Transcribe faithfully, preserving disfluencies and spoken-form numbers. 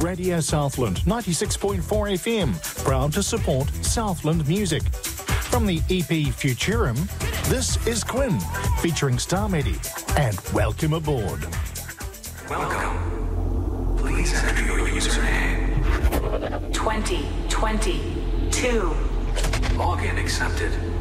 Radio Southland, ninety-six point four F M, proud to support Southland music. From the E P Futurum, this is Quinn, featuring Starmedi, and welcome aboard. Welcome. Please enter your username. twenty twenty-two. Login accepted.